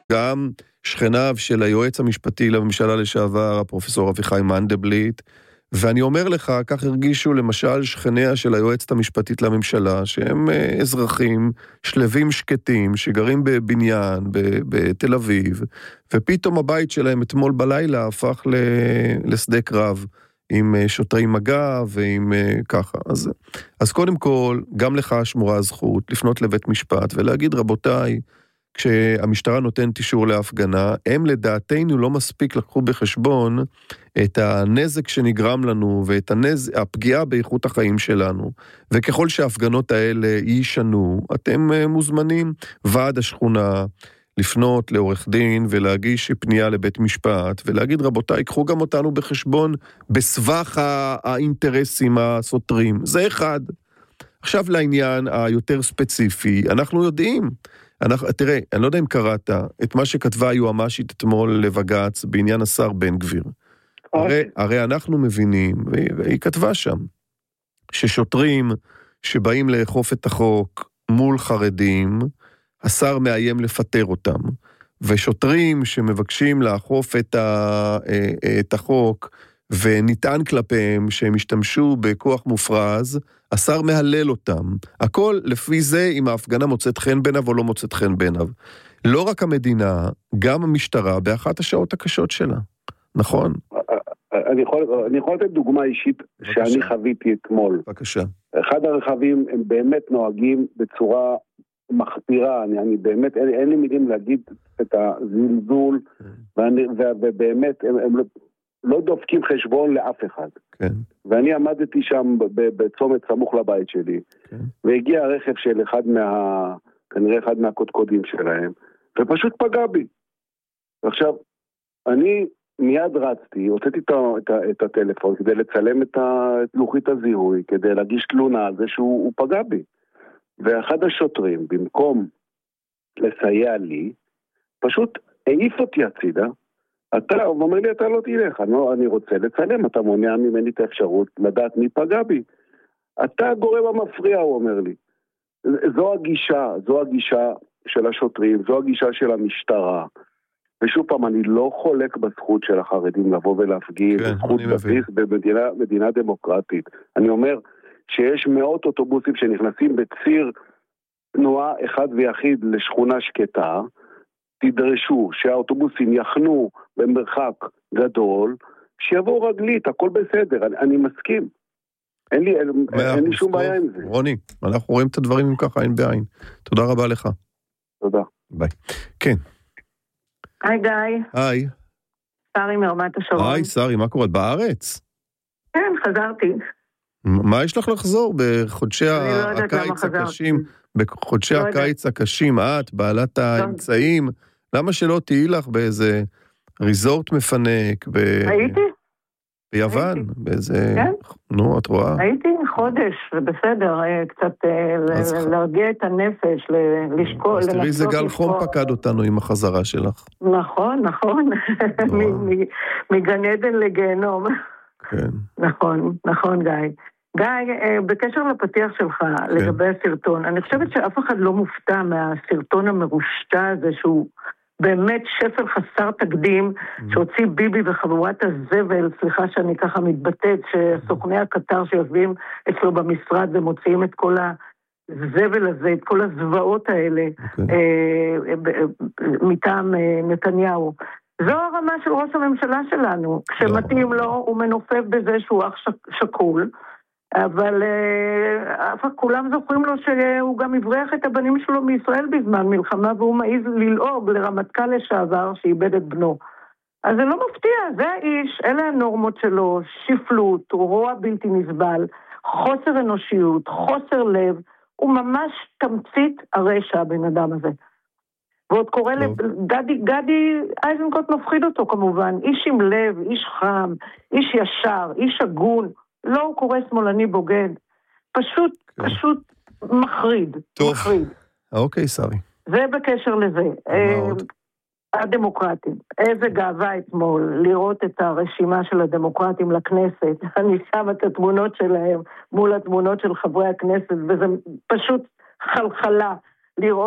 גם שכניו של היועץ המשפטי לממשלה לשעבר, הפרופסור אביחי מנדלבליט, ואני אומר לך, כך הרגישו למשל שכניה של היועצת המשפטית לממשלה, שהם אזרחים שלווים שקטים, שגרים בבניין, בתל אביב, ופתאום הבית שלהם אתמול בלילה הפך לשדה קרב, עם שוטרי מגע ועם ככה. אז קודם כל, גם לך שמורה הזכות לפנות לבית משפט ולהגיד, רבותיי, כשהמשטרה נותנת אישור להפגנה, הם לדעתנו לא מספיק לקחו בחשבון את הנזק שנגרם לנו ואת הפגיעה באיכות החיים שלנו. וככל שההפגנות האלה יישנו, אתם מוזמנים ועד השכונה לפנות לעורך דין ולהגיש פנייה לבית משפט ולהגיד, רבותיי, קחו גם אותנו בחשבון בסבך האינטרסים הסותרים. זה אחד. עכשיו לעניין היותר ספציפי, אנחנו יודעים, תראה, אני לא יודע אם קראת את מה שכתבה היועמ"שית אתמול לבג"ץ בעניין השר בן גביר. הרי אנחנו מבינים, והיא כתבה שם, ששוטרים שבאים לאכוף את החוק מול חרדים, השר מאיים לפטר אותם, ושוטרים שמבקשים לאכוף את החוק, ונטען כלפיהם שהם השתמשו בכוח מופרז, השר מהלל אותם. הכל לפי זה אם ההפגנה מוצאת חן בעיניו או לא מוצאת חן בעיניו. לא רק המדינה, גם המשטרה, באחת השעות הקשות שלה. נכון? אני יכול לתת דוגמה אישית שאני חוויתי אתמול. בבקשה. אחד הרכבים הם באמת נוהגים בצורה מחפירה, אני באמת, אין לי מילים להגיד את הזלזול, ובאמת הם לא דופקים חשבון לאף אחד. כן. ואני עמדתי שם בצומת סמוך לבית שלי, כן. והגיע הרכב של כנראה אחד מהקודקודים שלהם, ופשוט פגע בי. עכשיו, אני מיד רצתי, הוצאתי את הטלפון כדי לצלם את לוחית הזיהוי, כדי להגיש תלונה על זה שהוא פגע בי. ואחד השוטרים, במקום לסייע לי, פשוט העיף אותי הצידה, הוא אומר לי, אתה לא תלך, אני רוצה לצלם, אתה מונע ממני את האפשרות לדעת מי פגע בי. אתה הגורם המפריע, הוא אומר לי. זו הגישה של השוטרים, זו הגישה של המשטרה. ושוב פעם, אני לא חולק בזכות של החרדים לבוא ולהפגין, זכות בסיס במדינה דמוקרטית. אני אומר שיש מאות אוטובוסים שנכנסים בציר תנועה אחד ויחיד לשכונה שקטה, תדרשו שהאוטובוסים יחנו במרחק גדול, שיבואו רגלית, הכל בסדר, אני מסכים. אין לי שום בעיה עם זה. רוני, אנחנו רואים את הדברים ככה, אין בעין. תודה רבה לך. תודה. ביי. כן. היי גיא. היי. שרי מרמת השרון. היי שרי, מה קורה? בארץ? כן, חזרתי. מה יש לך לחזור בחודשי הקיץ הקשים? בחודשי הקיץ הקשים, את, בעלת האמצעים, למה שלא תהיי לך באיזה ריזורט מפנק? הייתי. ביוון? באיזה... כן. נו, את רואה? הייתי חודש, זה בסדר, קצת להרגיע את הנפש, לשקול. אז תראי, איזה גל חום פקד אותנו עם החזרה שלך. נכון, נכון. מגן עדן לגיהנום. כן. נכון, גיא. גיא, בקשר לפתיח שלך לגבי הסרטון, אני חושבת שאף אחד לא מופתע מהסרטון המרושע הזה, שהוא באמת שפל חסר תקדים, שהוציא ביבי וחבורת הזבל, סליחה שאני ככה מתבטאת, שסוכני הקטר שיושבים אצלו במשרד ומוציאים את כל הזבל הזה, את כל הזוועות האלה, מטעם נתניהו. זו הרמה של ראש הממשלה שלנו. כשמתאים לו, הוא מנופף בזה שהוא אח שקול, אבל כולם זוכרים לו שהוא גם הבריח את הבנים שלו מישראל בזמן מלחמה, והוא מעיז ללעוג לרמטכ"ל לשעבר שאיבד את בנו. אז זה לא מפתיע, זה האיש, אלה הנורמות שלו, שפלות, רוע בלתי נסבל, חוסר אנושיות, חוסר לב, הוא ממש תמצית הרשע הבן אדם הזה. ועוד קורא גדי איזנקוט מפחיד אותו כמובן, איש עם לב, איש חם, איש ישר, איש הגון, לא הוא קורא שמאלני בוגד, פשוט מחריד. טוב, אוקיי שרי. זה בקשר לזה. הדמוקרטים, איזה גאווה אתמול לראות את הרשימה של הדמוקרטים לכנסת, אני שם את התמונות שלהם מול התמונות של חברי הכנסת, וזה פשוט חלחלה לראות